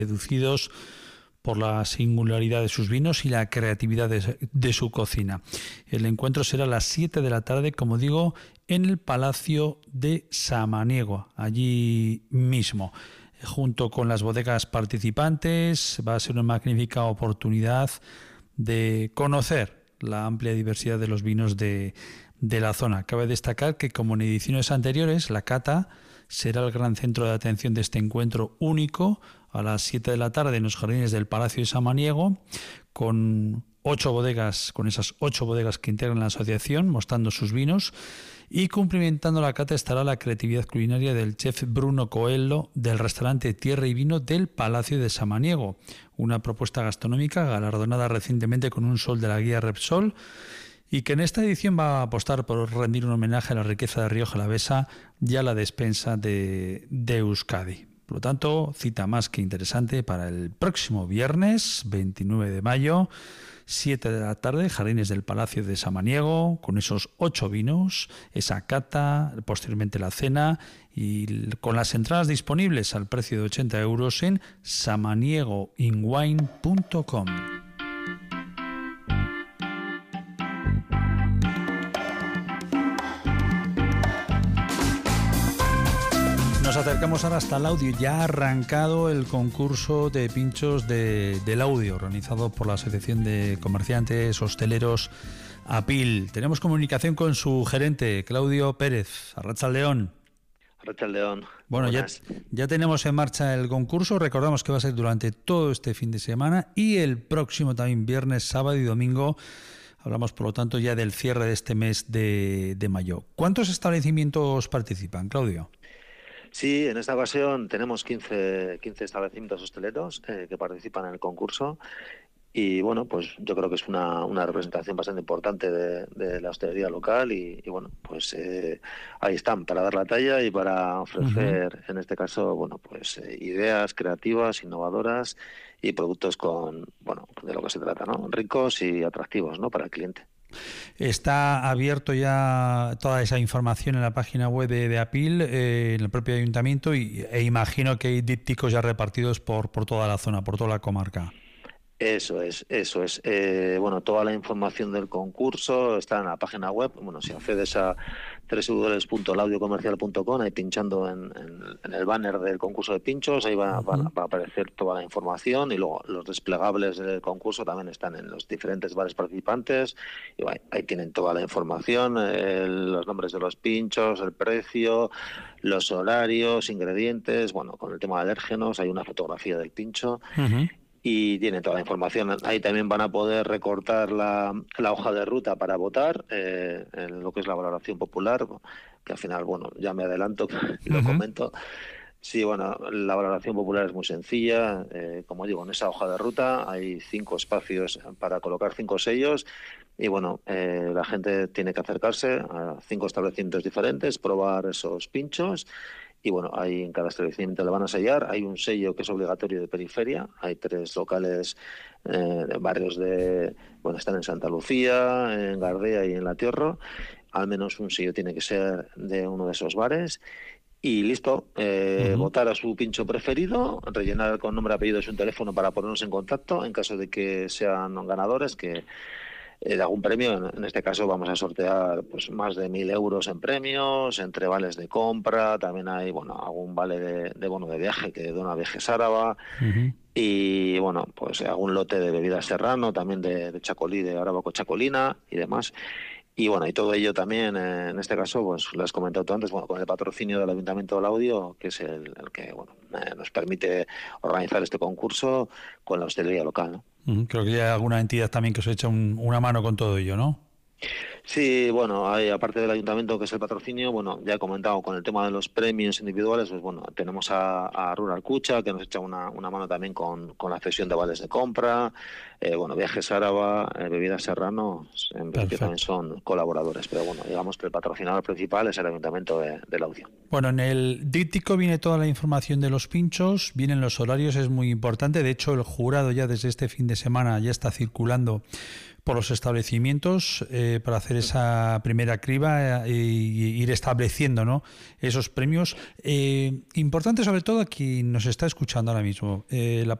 seducidos por la singularidad de sus vinos y la creatividad de su cocina. El encuentro será a las 7 de la tarde, como digo, en el Palacio de Samaniego, allí mismo. Junto con las bodegas participantes, va a ser una magnífica oportunidad de conocer la amplia diversidad de los vinos de la zona. Cabe destacar que, como en ediciones anteriores, la cata será el gran centro de atención de este encuentro único a las 7 de la tarde en los jardines del Palacio de Samaniego, con esas 8 bodegas que integran la asociación, mostrando sus vinos, y cumplimentando la cata estará la creatividad culinaria del chef Bruno Coelho del restaurante Tierra y Vino del Palacio de Samaniego, una propuesta gastronómica galardonada recientemente con un sol de la guía Repsol, y que en esta edición va a apostar por rendir un homenaje a la riqueza de Rioja Alavesa y a la despensa de Euskadi. Por lo tanto, cita más que interesante para el próximo viernes 29 de mayo, 7 de la tarde, Jardines del Palacio de Samaniego, con esos 8 vinos, esa cata, posteriormente la cena, y con las entradas disponibles al precio de 80 euros en samaniegoinwine.com. Nos acercamos ahora hasta el Laudio. Ya ha arrancado el concurso de pinchos del Laudio, organizado por la Asociación de Comerciantes Hosteleros APIL. Tenemos comunicación con su gerente, Claudio Pérez. Arratsaldeón. Arratsaldeón. Bueno, ya tenemos en marcha el concurso. Recordamos que va a ser durante todo este fin de semana y el próximo también viernes, sábado y domingo. Hablamos, por lo tanto, ya del cierre de este mes de mayo. ¿Cuántos establecimientos participan, Claudio? Sí, en esta ocasión tenemos 15 establecimientos hosteleros que participan en el concurso y bueno, pues yo creo que es una representación bastante importante de la hostelería local y bueno, pues ahí están para dar la talla y para ofrecer, en este caso, bueno, pues ideas creativas, innovadoras y productos de lo que se trata, ¿no? Ricos y atractivos, ¿no? Para el cliente. Está abierto ya toda esa información en la página web de APIL, en el propio ayuntamiento, e imagino que hay dípticos ya repartidos por toda la zona, por toda la comarca. Eso es. Bueno, toda la información del concurso está en la página web. Bueno, si accedes a www.laudiocomercial.com, ahí pinchando en el banner del concurso de pinchos, ahí va a aparecer toda la información, y luego los desplegables del concurso también están en los diferentes bares participantes, y ahí tienen toda la información, los nombres de los pinchos, el precio, los horarios, ingredientes. Bueno, con el tema de alérgenos hay una fotografía del pincho. Y tiene toda la información. Ahí también van a poder recortar la hoja de ruta para votar en lo que es la valoración popular, que al final, bueno, ya me adelanto, lo comento. Sí, bueno, la valoración popular es muy sencilla. Como digo, en esa hoja de ruta hay 5 espacios para colocar 5 sellos. Y bueno, la gente tiene que acercarse a 5 establecimientos diferentes, probar esos pinchos. Y bueno, ahí en cada establecimiento le van a sellar. Hay un sello que es obligatorio de periferia. Hay 3 locales de barrios están en Santa Lucía, en Gardea y en La Tiorro. Al menos un sello tiene que ser de uno de esos bares. Y listo, votar a su pincho preferido, rellenar con nombre, apellido y su teléfono para ponernos en contacto en caso de que sean ganadores, que de algún premio. En este caso vamos a sortear pues más de 1.000 euros en premios, entre vales de compra. También hay algún vale de bono de viaje que dona Viajes Áraba. Y bueno, pues algún lote de bebidas Serrano, también de Chacolí, de Arauco Chacolina y demás. Y bueno, y todo ello también, en este caso, pues lo has comentado tú antes, con el patrocinio del Ayuntamiento de Laudio, que es el que nos permite organizar este concurso con la hostelería local, ¿no? Creo que hay alguna entidad también que os echa una mano con todo ello, ¿no? Sí, bueno, hay, aparte del ayuntamiento, que es el patrocinio, ya he comentado con el tema de los premios individuales, pues bueno, tenemos a Rural Cucha, que nos echa una mano también con la cesión de vales de compra. Viajes Áraba, Bebidas Serrano, en principio también son colaboradores, pero bueno, digamos que el patrocinador principal es el ayuntamiento de Laudio. Bueno, en el díptico viene toda la información de los pinchos, vienen los horarios, es muy importante. De hecho, el jurado ya desde este fin de semana ya está circulando por los establecimientos para hacer esa primera criba y ir estableciendo, ¿no?, esos premios. Importante sobre todo a quien nos está escuchando ahora mismo. La